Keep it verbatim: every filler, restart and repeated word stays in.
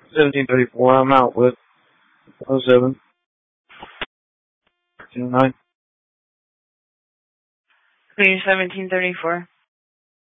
seventeen thirty-four, I'm out with oh seven. nine. Clear seventeen thirty-four.